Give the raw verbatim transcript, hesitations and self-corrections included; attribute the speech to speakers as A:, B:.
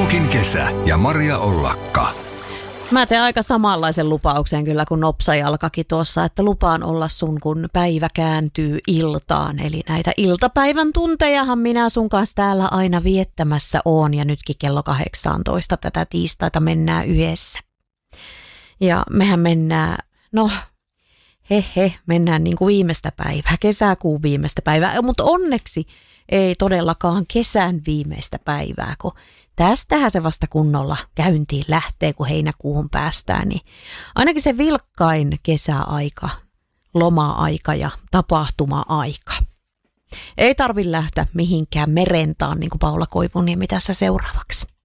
A: Jokin kesä ja Maria Ollakka.
B: Mä teen aika samanlaisen lupauksen kyllä kuin Nopsajalkakin tuossa, että lupaan olla sun, kun päivä kääntyy iltaan. Eli näitä iltapäivän tuntejahan minä sun kanssa täällä aina viettämässä oon, ja nytkin kello kahdeksantoista tätä tiistaita mennään yhdessä. Ja mehän mennään, no he he, mennään niin kuin viimeistä päivää, kesäkuun viimeistä päivää, mutta onneksi ei todellakaan kesän viimeistä päivää, kun tästähän se vasta kunnolla käyntiin lähtee, kun heinäkuuhun päästään, niin ainakin se vilkkain kesäaika, loma-aika ja tapahtuma-aika. Ei tarvitse lähteä mihinkään merentaan, niin kuin Paula Koivuniemi tässä seuraavaksi.